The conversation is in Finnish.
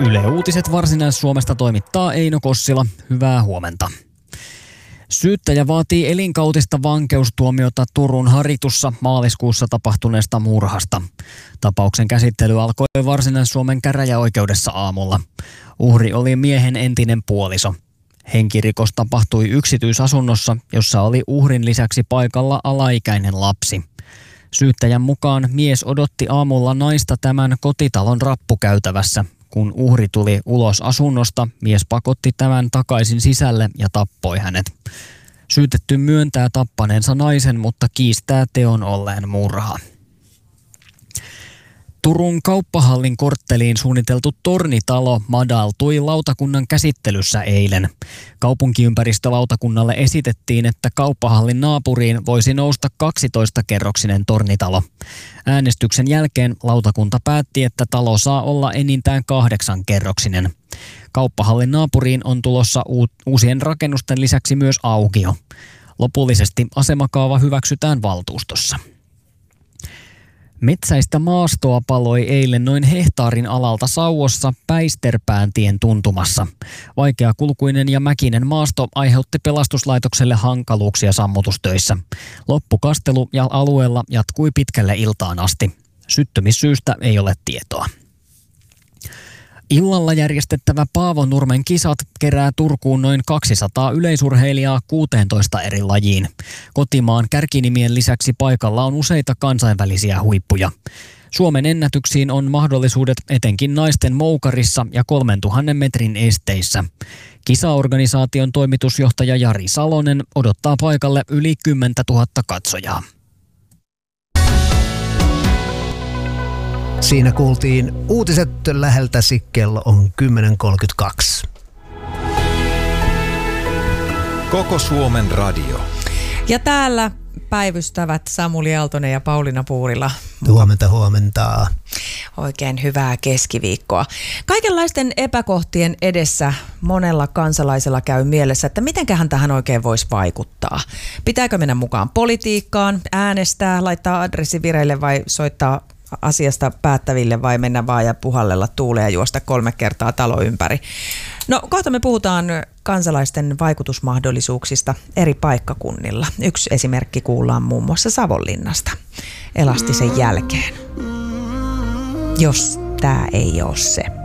Yle Uutiset Varsinais-Suomesta toimittaa Eino Kossila. Hyvää huomenta. Syyttäjä vaatii elinkautista vankeustuomiota Turun Haritussa maaliskuussa tapahtuneesta murhasta. Tapauksen käsittely alkoi Varsinais-Suomen käräjäoikeudessa aamulla. Uhri oli miehen entinen puoliso. Henkirikos tapahtui yksityisasunnossa, jossa oli uhrin lisäksi paikalla alaikäinen lapsi. Syyttäjän mukaan mies odotti aamulla naista tämän kotitalon rappukäytävässä. Kun uhri tuli ulos asunnosta, mies pakotti tämän takaisin sisälle ja tappoi hänet. Syytetty myöntää tappaneensa naisen, mutta kiistää teon olleen murha. Turun kauppahallin kortteliin suunniteltu tornitalo madaltui lautakunnan käsittelyssä eilen. Kaupunkiympäristölautakunnalle esitettiin, että kauppahallin naapuriin voisi nousta 12-kerroksinen tornitalo. Äänestyksen jälkeen lautakunta päätti, että talo saa olla enintään 8-kerroksinen. Kauppahallin naapuriin on tulossa uusien rakennusten lisäksi myös aukio. Lopullisesti asemakaava hyväksytään valtuustossa. Metsäistä maastoa paloi eilen noin hehtaarin alalta Sauvossa Päisterpääntien tuntumassa. Vaikeakulkuinen ja mäkinen maasto aiheutti pelastuslaitokselle hankaluuksia sammutustöissä. Loppukastelu ja alueella jatkui pitkälle iltaan asti. Syttymissyystä ei ole tietoa. Illalla järjestettävä Paavonurmen kisat kerää Turkuun noin 200 yleisurheilijaa 16 eri lajiin. Kotimaan kärkinimien lisäksi paikalla on useita kansainvälisiä huippuja. Suomen ennätyksiin on mahdollisuudet etenkin naisten moukarissa ja 3000 metrin esteissä. Kisaorganisaation toimitusjohtaja Jari Salonen odottaa paikalle yli 10 000 katsojaa. Siinä kuultiin uutiset läheltäsi, kello on 10.32. Koko Suomen radio. Ja täällä päivystävät Samuli Aaltonen ja Pauliina Puurila. Huomenta. Oikein hyvää keskiviikkoa. Kaikenlaisten epäkohtien edessä monella kansalaisella käy mielessä, että mitenköhän tähän oikein voisi vaikuttaa. Pitääkö mennä mukaan politiikkaan, äänestää, laittaa adressi vireille vai soittaa asiasta päättäville vai mennä vaan ja puhallella tuuleen ja juosta 3 kertaa talo ympäri. No kohta me puhutaan kansalaisten vaikutusmahdollisuuksista eri paikkakunnilla. Yksi esimerkki kuullaan muun muassa Savonlinnasta elastisen jälkeen. Jos tämä ei ole se.